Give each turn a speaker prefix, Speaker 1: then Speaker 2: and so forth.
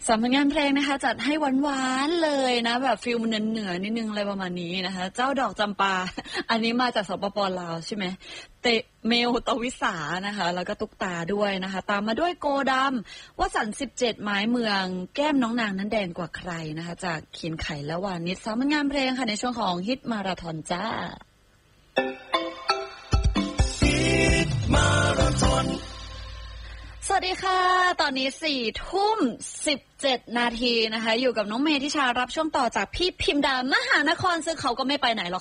Speaker 1: สำหรับงานเพลงนะคะจัดให้หวานๆเลยนะแบบฟิลมันเหนือนิดนึงอะไรประมาณนี้นะคะเจ้าดอกจำปา อันนี้มาจากสปป.ลาวใช่ไหมเตเมลตวิสานะคะแล้วก็ตุกตาด้วยนะคะตามมาด้วยโกดำวสันต์17 ไม้เมืองแก้มน้องนางนั้นแดงกว่าใครนะคะจากเขียนไข่และวานิชสำหรับงานเพลงค่ะในช่วงของฮิตมาราธอนจ้าฮิตมาราธอนสวัสดีค่ะตอนนี้4:17 นาทีนะคะอยู่กับน้องเมย์ทิชารับช่วงต่อจากพี่พิมดามหานครซึ่งเขาก็ไม่ไปไหนหรอก